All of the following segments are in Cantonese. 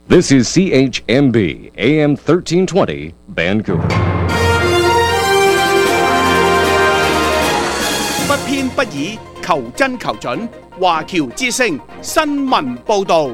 This is CHMB AM 1320 Vancouver。 不偏不倚，求真求準。華僑之聲新聞報導。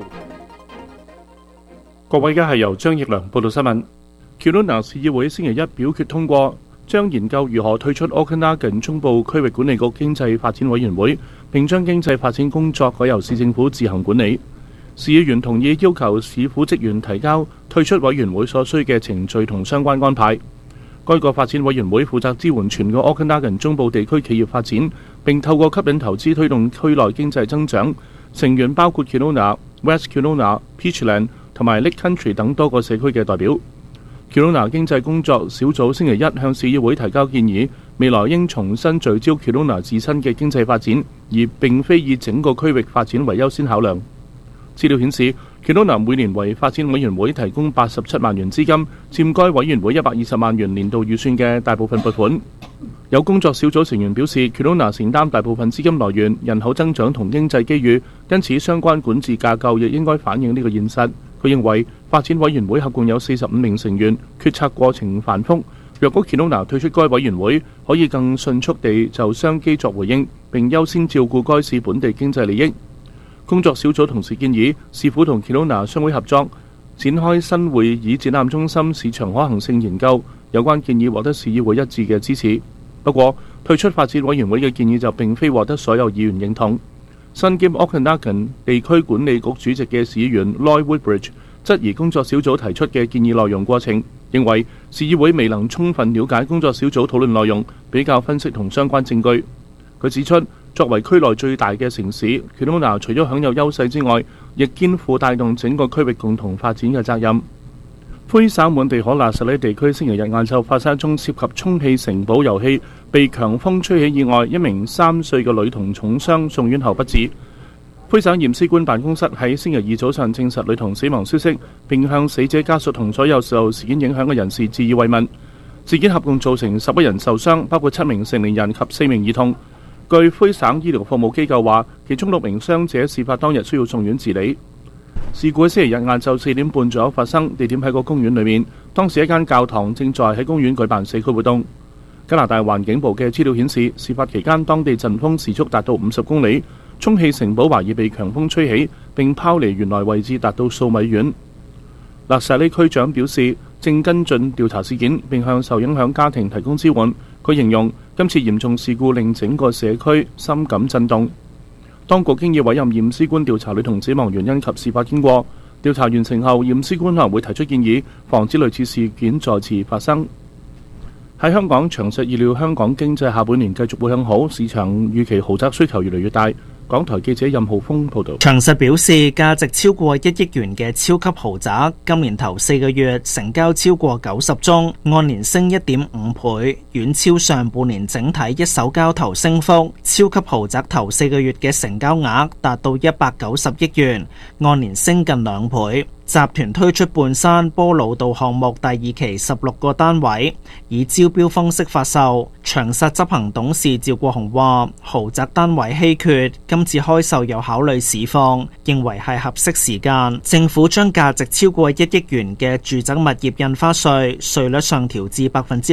各位，而家係由張奕良報道新聞。Kelowna 市議會星期一表決通過，將研究如何退出 Okanagan 中部區域管理局經濟發展委員會，並將經濟發展工作改由市政府自行管理。市議員同意要求市府職員提交退出委員會所需嘅程序同相關安排。該個發展委員會負責支援全個 Okanagan 中部地區企業發展，並透過吸引投資推動區內經濟增長。成員包括 Kelowna、West Kelowna、Peachland 同埋 Lake Country 等多個社區嘅代表。Kelowna 經濟工作小組星期一向市議會提交建議，未來應重新聚焦 Kelowna 自身嘅經濟發展，而並非以整個區域發展為優先考量。資料顯示，Kelowna 每年為發展委員會提供87萬元資金，佔該委員會120萬元年度預算嘅大部分撥款。有工作小組成員表示，Kelowna 承擔大部分資金來源、人口增長同經濟機遇，因此相關管治架構亦應該反映呢個現實。佢認為發展委員會合共有45名成員，決策過程繁複。若果 Kelowna 退出該委員會，可以更迅速地就商機作回應，並優先照顧該市本地經濟利益。工作小組同時建議市府同 Kelowna 商會合作，展開新會議展覽中心市場可行性研究。有關建議獲得市議會一致嘅支持。不過，退出發展委員會嘅建議就並非獲得所有議員認同。身兼 Okanagan 地區管理局主席嘅市議員 Lloyd Woodbridge 質疑工作小組提出嘅建議內容過程，認為市議會未能充分了解工作小組討論內容，比較分析同相關證據。佢指出，作為區內最大嘅城市 ，Kelowna 除咗享有優勢之外，亦肩負帶動整個區域共同發展嘅責任。魁省滿地可納什里地區星期日晏晝發生一宗涉及充氣城堡遊戲被強風吹起意外，一名3歲嘅女童重傷，送院後不治。魁省驗屍官辦公室喺星期二早上證實女童死亡消息，並向死者家屬同所有受事件影響嘅人士致以慰問。事件合共造成11人受傷，包括7名成年人及4名兒童。據魁省醫療服務機構話，其中6名傷者事發當日需要送院治理。事故喺星期日晏晝4點半左右發生，地點喺個公園裏面。當時一間教堂正在喺公園舉辦社區活動。加拿大環境部嘅資料顯示，事發期間當地陣風時速達到50公里，充氣城堡懷疑被強風吹起，並拋離原來位置達到數米遠。納什里區長表示，正跟進調查事件，並向受影響家庭提供支援。佢形容今次嚴重事故令整個社區深感震動。當局經已委任驗屍官調查女童死亡原因及事發經過。調查完成後，驗屍官可能會提出建議，防止類似事件再次發生。喺香港，長實預料香港經濟下半年繼續會向好，市場預期豪宅需求越嚟越大。港台記者任浩峰報導。 長實表示，價值超過1億元嘅超級豪宅，今年頭4個月成交超過90宗，按年升1.5倍，遠超上半年整體一手交投升幅。超級豪宅頭4個月嘅成交額達到190億元，按年升近2倍。集團推出半山波老道項目第2期16個單位，以招標方式發售。長實執行董事趙國雄話：豪宅單位稀缺，今次開售又考慮市況，認為係合適時間。政府將價值超過1億元嘅住宅物業印花稅稅率上調至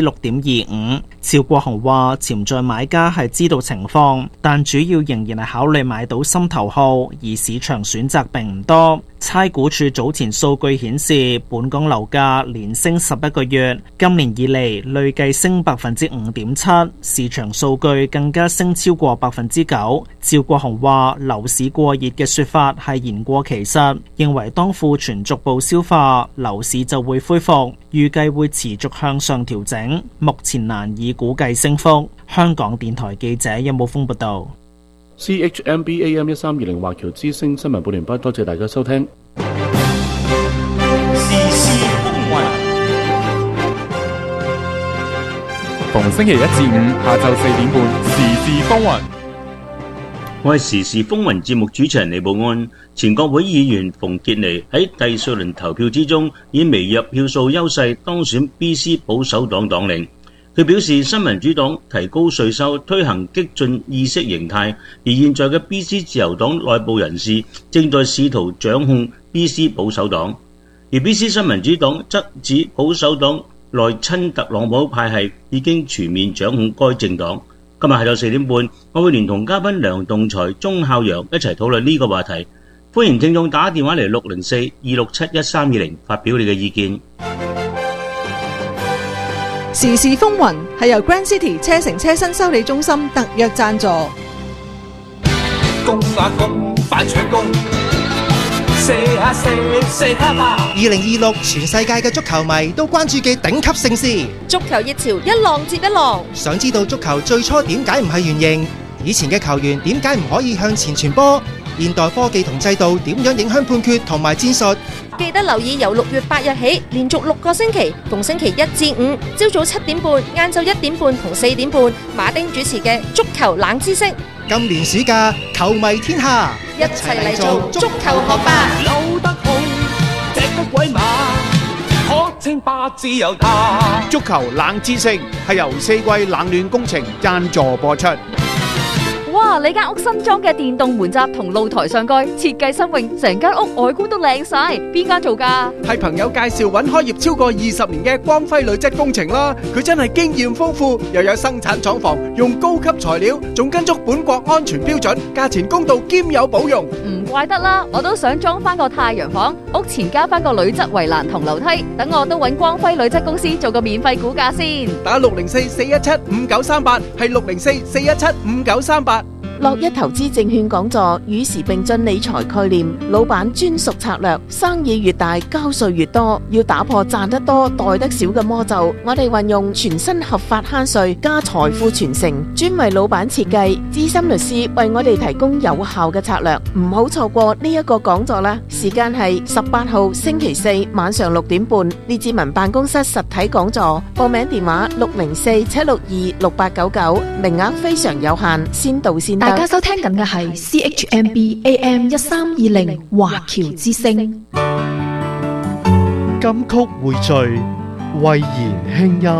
6.25%。趙國雄話：潛在買家係知道情況，但主要仍然係考慮買到心頭好，而市場選擇並唔多。差估署早前數據顯示，本港樓價連升11個月，今年以嚟累計升5.7%，市場數據更加升超過9%。趙國雄話：樓市過熱嘅說法係言過其實，認為當庫存逐步消化，樓市就會恢復，預計會持續向上調整，目前難以估計升幅。香港電台記者任武峰報道。 CHMB AM 1320華僑之聲新聞報完畢，多謝大家收聽。 時事風雲，逢星期1至5下晝4點半，時事風雲。 我係時事風雲節目主持人李寶安。前國會議員馮傑尼喺第4輪投票之中，以微弱票數優勢當選 BC 保守黨黨領。佢表示，新民主黨提高稅收，推行激進意識形態，而現在嘅 BC 自由黨內部人士正在試圖掌控 BC 保守黨。 而 BC 新民主黨則指保守黨內親特朗普派系已經全面掌控該政黨。今日下晝4點半，我會連同嘉賓梁棟才、鐘孝陽一齊討論呢個話題。歡迎聽眾打電話嚟604-267-1320發表你嘅意見。 時事風雲係由 Grand City 車城車新修理中心特約贊助。 攻啊攻，快搶攻！射啊射，射啊嘛 ！2026全世界嘅足球迷都關注嘅頂級盛事， 足球熱潮一浪接一浪。 想知道足球最初點解唔係圓形？以前嘅球員點解唔可以向前傳波？現代科技同制度點樣影響判決同埋戰術？ 記得留意由6月8日起，連續6個星期，逢星期1至5，朝早7點半、晏晝1點半同4點半，馬丁主持嘅足球冷知識。 今年暑假，球迷天下， 一齊嚟做足球學霸。 扭得好，踢得鬼馬，可稱霸自由他。 足球冷知識係由四季冷暖工程贊助播出。 哇！你間屋新裝嘅電動門閘同露台上蓋設計新穎，成間屋外觀都靚晒。邊間做㗎？ 係朋友介紹揾開業超過20年嘅光輝鋁質工程啦。佢真係經驗豐富，又有生產廠房，用高級材料，仲跟足本國安全標準，價錢公道兼有保用。 唔怪得啦，我都想裝翻個太陽房，屋前加翻個鋁質圍欄同樓梯，等我都揾光輝鋁質公司做個免費估價先。 打604-417-5938，係604-417-5938。 樂一投資證券講座，與時並進理財概念，老闆專屬策略，生意越大交稅越多，要打破賺得多袋得少嘅魔咒。我哋運用全新合法慳稅加財富傳承，專為老闆設計，資深律師為我哋提供有效嘅策略，唔好錯過呢一個講座啦！時間係18號星期四晚上6點半，列治文辦公室實體講座，報名電話604-762-6899，名額非常有限，先到先得。 大家收聽緊嘅係 CHMB AM 1320華僑之聲。 金曲匯聚，慧言輕音。